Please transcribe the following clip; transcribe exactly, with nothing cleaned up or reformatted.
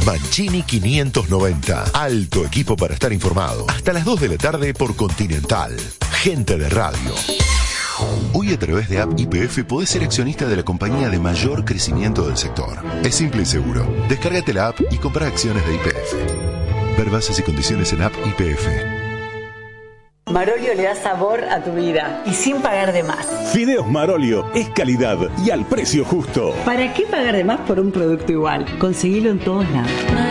Mancini quinientos noventa. Alto equipo para estar informado. Hasta las dos de la tarde por Continental. Gente de radio. Hoy a través de App Y P F podés ser accionista de la compañía de mayor crecimiento del sector. Es simple y seguro. Descárgate la app y compra acciones de Y P F. Ver bases y condiciones en App Y P F. Marolio le da sabor a tu vida y sin pagar de más. Fideos Marolio es calidad y al precio justo. ¿Para qué pagar de más por un producto igual? Conseguilo en todos lados.